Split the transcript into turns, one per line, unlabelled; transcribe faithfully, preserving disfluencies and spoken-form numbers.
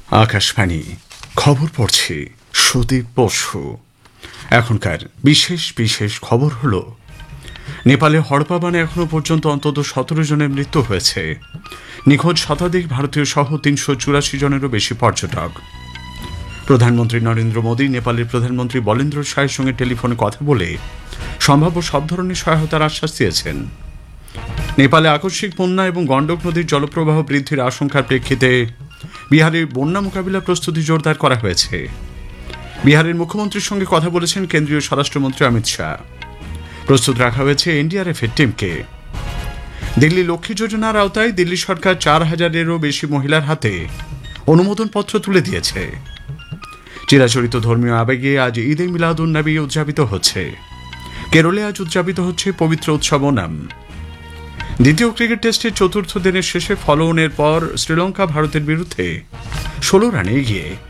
আকাশবাণী খবর পড়ছি সুদীপ বসু। এখনকার বিশেষ বিশেষ খবর হল, নেপালে হড়পা-বানে এখনো পর্যন্ত অন্তত সতেরো জনের মৃত্যু হয়েছে। নিখোঁজ শতাধিক ভারতীয় সহ তিনশো চুরাশি জনেরও বেশি পর্যটক। প্রধানমন্ত্রী নরেন্দ্র মোদী নেপালের প্রধানমন্ত্রী বলেন্দ্র শাহের সঙ্গে টেলিফোনে কথা বলে সম্ভাব্য সব ধরনের সহায়তার আশ্বাস দিয়েছেন। নেপালে আকস্মিক বন্যা এবং গণ্ডক নদীর জলপ্রবাহ বৃদ্ধির আশঙ্কার প্রেক্ষিতে বিহারে বন্যা মোকাবিলা প্রস্তুতি জোরদার করা হয়েছে। বিহারের মুখ্যমন্ত্রীর সঙ্গে কথা বলেছেন কেন্দ্রীয় স্বরাষ্ট্রমন্ত্রী অমিত শাহ। প্রস্তুত রাখা হয়েছে এনডিআরএফ এর টিমকে। দিল্লি লক্ষ্মী যোজনার আওতায় দিল্লি সরকার চার হাজারেরও বেশি মহিলার হাতে অনুমোদনপত্র তুলে দিয়েছে। চিরাচরিত ধর্মীয় আবেগে আজ ঈদ এ মিলাদুন নবী উদযাপিত হচ্ছে। কেরলে আজ উদযাপিত হচ্ছে পবিত্র উৎসব ওনাম। দ্বিতীয় ক্রিকেট টেস্টের চতুর্থ দিনের শেষে ফলোঅনের পর শ্রীলঙ্কা ভারতের বিরুদ্ধে ষোলো রানে এগিয়ে।